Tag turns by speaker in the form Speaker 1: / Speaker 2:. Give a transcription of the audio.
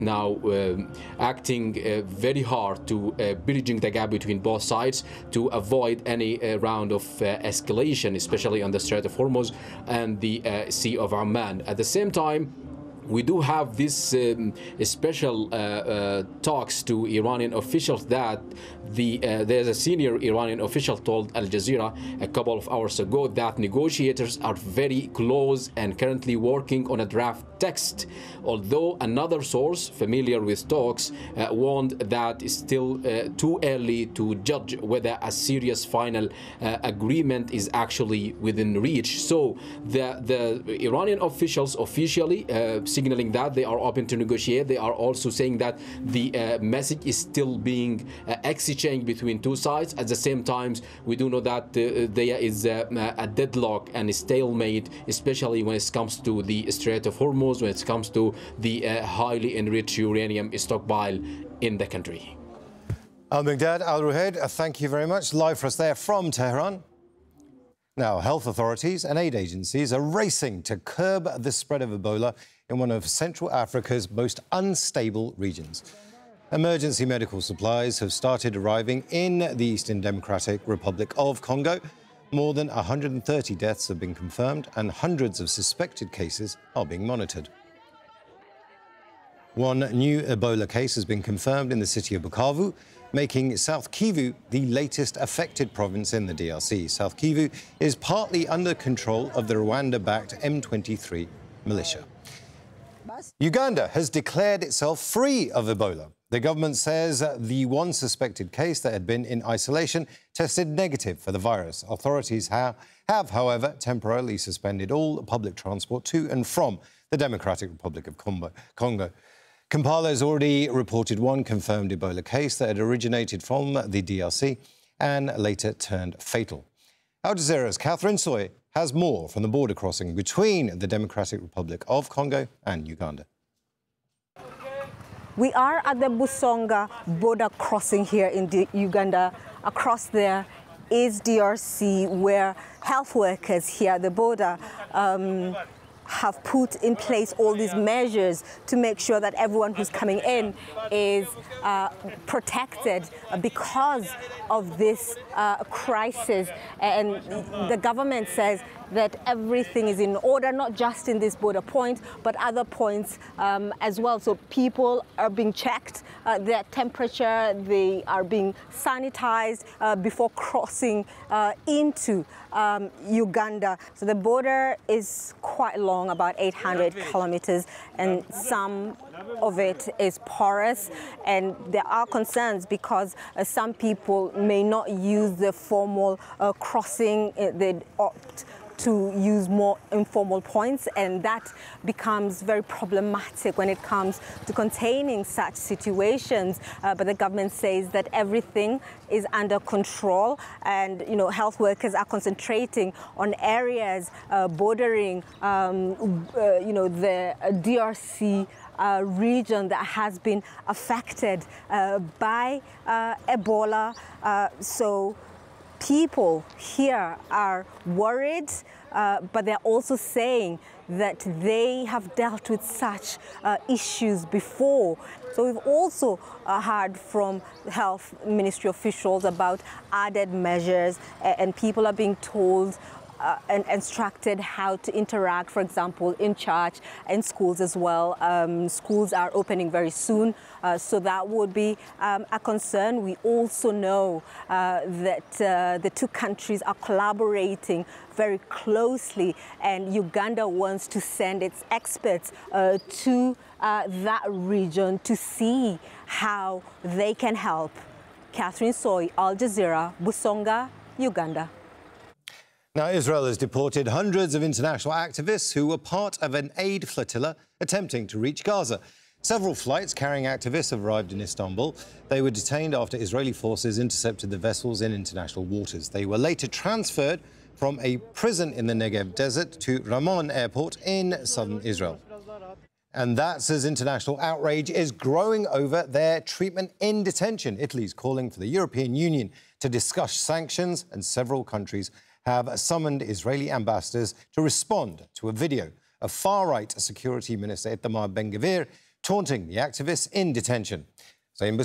Speaker 1: now acting very hard to bridging the gap between both sides to avoid any round of escalation, especially on the Strait of Hormuz and the Sea of Oman. At the same time, we do have this special talks to Iranian officials that there's a senior Iranian official told Al Jazeera a couple of hours ago that negotiators are very close and currently working on a draft text, although another source familiar with talks warned that it's still too early to judge whether a serious final agreement is actually within reach. So the Iranian officials officially signaling that they are open to negotiate. They are also saying that the message is still being exchanged between two sides. At the same time, we do know that there is a deadlock and a stalemate, especially when it comes to the Strait of Hormuz, when it comes to the highly enriched uranium stockpile in the country.
Speaker 2: Al-Miqdad Al-Ruhaid, thank you very much. Live for us there from Tehran. Now, health authorities and aid agencies are racing to curb the spread of Ebola in one of Central Africa's most unstable regions. Emergency medical supplies have started arriving in the Eastern Democratic Republic of Congo. More than 130 deaths have been confirmed and hundreds of suspected cases are being monitored. One new Ebola case has been confirmed in the city of Bukavu, making South Kivu the latest affected province in the DRC. South Kivu is partly under control of the Rwanda-backed M23 militia. Uganda has declared itself free of Ebola. The government says the one suspected case that had been in isolation tested negative for the virus. Authorities have, however, temporarily suspended all public transport to and from the Democratic Republic of Congo. Kampala has already reported one confirmed Ebola case that had originated from the DRC and later turned fatal. Al Jazeera's Catherine Soy has more from the border crossing between the Democratic Republic of Congo and Uganda.
Speaker 3: We are at the Busonga border crossing here in Uganda. Across there is DRC, where health workers here at the border have put in place all these measures to make sure that everyone who's coming in is protected because of this crisis. And the government says that everything is in order, not just in this border point, but other points as well. So people are being checked, their temperature, they are being sanitized before crossing into Uganda. So the border is quite long, about 800 kilometers, and some of it is porous, and there are concerns because some people may not use the formal crossing. They opt to use more informal points, and that becomes very problematic when it comes to containing such situations. But the government says that everything is under control, and health workers are concentrating on areas bordering the DRC region that has been affected by Ebola. So people here are worried, but they're also saying that they have dealt with such issues before. So we've also heard from health ministry officials about added measures, and people are being told and instructed how to interact, for example, in church and schools as well. Schools are opening very soon, so that would be a concern. We also know that the two countries are collaborating very closely, and Uganda wants to send its experts to that region to see how they can help. Catherine Soy, Al Jazeera, Busonga, Uganda.
Speaker 2: Now, Israel has deported hundreds of international activists who were part of an aid flotilla attempting to reach Gaza. Several flights carrying activists have arrived in Istanbul. They were detained after Israeli forces intercepted the vessels in international waters. They were later transferred from a prison in the Negev desert to Ramon Airport in southern Israel. And that's as international outrage is growing over their treatment in detention. Italy's calling for the European Union to discuss sanctions, and several countries have summoned Israeli ambassadors to respond to a video of far-right Security Minister Itamar Ben-Gvir taunting the activists in detention.